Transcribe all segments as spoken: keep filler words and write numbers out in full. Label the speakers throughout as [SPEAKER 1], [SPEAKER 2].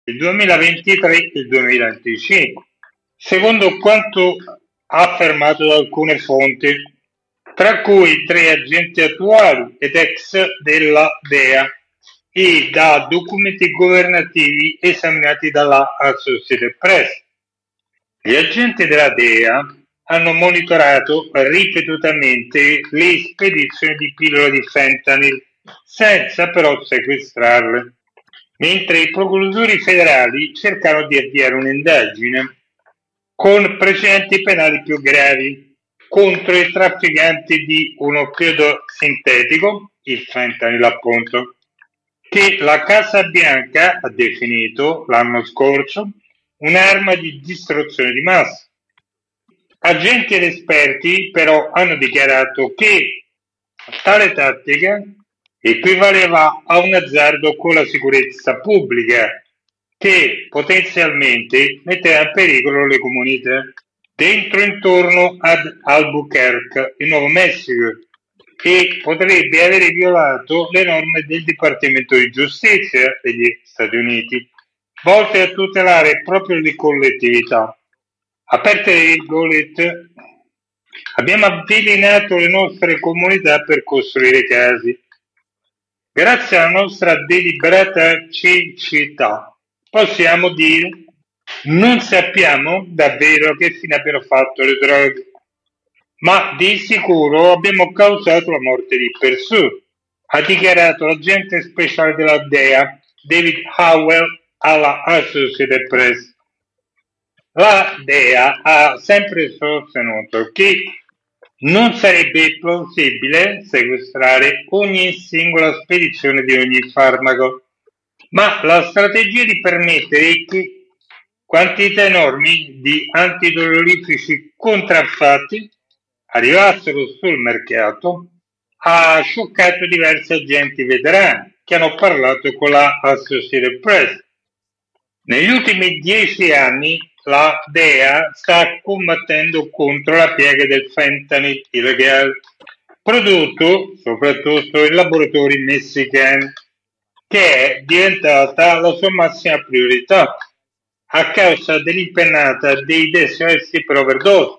[SPEAKER 1] il duemilaventitré e il duemilaventicinque, secondo quanto affermato da alcune fonti, tra cui tre agenti attuali ed ex della D E A e da documenti governativi esaminati dalla Associated Press. Gli agenti della D E A hanno monitorato ripetutamente le spedizioni di pillole di fentanyl senza però sequestrarle, mentre i procuratori federali cercano di avviare un'indagine con precedenti penali più gravi contro i trafficanti di un opioide sintetico, il fentanyl appunto, che la Casa Bianca ha definito l'anno scorso un'arma di distruzione di massa. Agenti ed esperti però hanno dichiarato che tale tattica equivaleva a un azzardo con la sicurezza pubblica che potenzialmente metteva in pericolo le comunità dentro e intorno ad Albuquerque, in Nuovo Messico, e potrebbe avere violato le norme del Dipartimento di Giustizia degli Stati Uniti, volte a tutelare proprio le collettività. Aperte le virgolette, abbiamo avvelenato le nostre comunità per costruire case. Grazie alla nostra deliberata cecità, possiamo dire, non sappiamo davvero che fine abbiano fatto le droghe, ma di sicuro abbiamo causato la morte di persone, ha dichiarato l'agente speciale della D E A, David Howell, alla Associated Press. La D E A ha sempre sostenuto che non sarebbe plausibile sequestrare ogni singola spedizione di ogni farmaco, ma la strategia di permettere che quantità enormi di antidolorifici contraffatti arrivassero sul mercato ha scioccato diversi agenti veterani che hanno parlato con la Associated Press. Negli ultimi dieci anni la D E A sta combattendo contro la piaga del fentanyl illegale, prodotto soprattutto in laboratori messicani, che è diventata la sua massima priorità a causa dell'impennata dei decessi per overdose.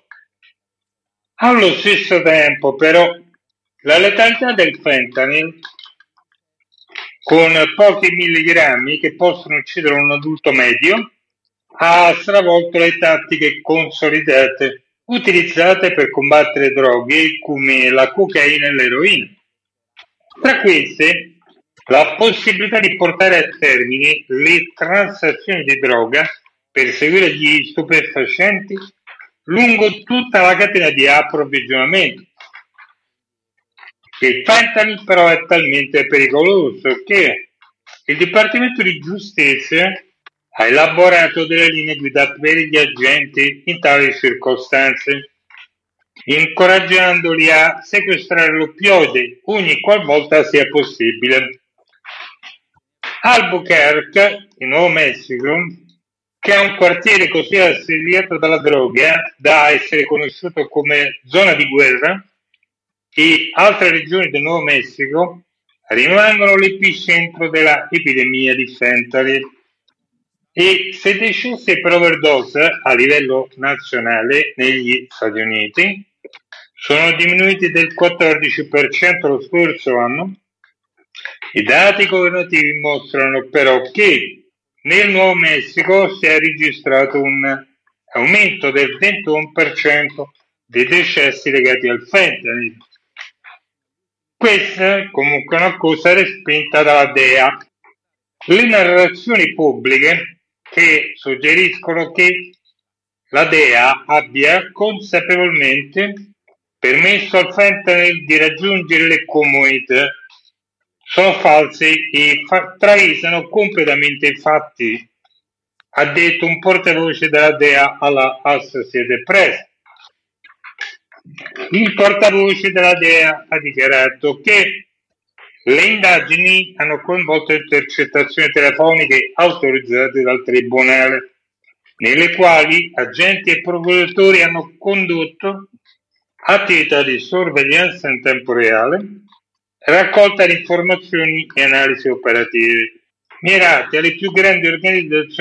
[SPEAKER 1] Allo stesso tempo, però, la letalità del fentanyl, con pochi milligrammi che possono uccidere un adulto medio, ha stravolto le tattiche consolidate utilizzate per combattere droghe come la cocaina e l'eroina. Tra queste, la possibilità di portare a termine le transazioni di droga per seguire gli stupefacenti lungo tutta la catena di approvvigionamento. Il fentanyl però è talmente pericoloso che il Dipartimento di Giustizia ha elaborato delle linee guida per gli agenti in tali circostanze, incoraggiandoli a sequestrare l'opioide ogni qualvolta sia possibile. Albuquerque, in Nuovo Messico, che è un quartiere così assediato dalla droga da essere conosciuto come zona di guerra, e altre regioni del Nuovo Messico rimangono l'epicentro della epidemia di fentanyl. E se decessi per overdose a livello nazionale negli Stati Uniti sono diminuiti del quattordici per cento lo scorso anno, i dati governativi mostrano però che nel Nuovo Messico si è registrato un aumento del ventuno per cento dei decessi legati al fentanyl. Questa è comunque una cosa respinta dalla D E A. Le narrazioni pubbliche che suggeriscono che la D E A abbia consapevolmente permesso al fentanyl di raggiungere le comunità sono false e fa- travisano completamente i fatti, ha detto un portavoce della D E A alla Associated Press. Il portavoce della D E A ha dichiarato che le indagini hanno coinvolto intercettazioni telefoniche autorizzate dal tribunale, nelle quali agenti e procuratori hanno condotto attività di sorveglianza in tempo reale, raccolta di informazioni e analisi operative. mirate alle più grandi organizzazioni